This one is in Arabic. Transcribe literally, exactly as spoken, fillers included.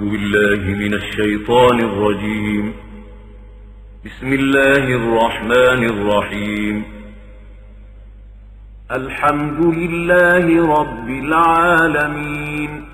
بالله من الشيطان الرجيم. بسم الله الرحمن الرحيم. الحمد لله رب العالمين،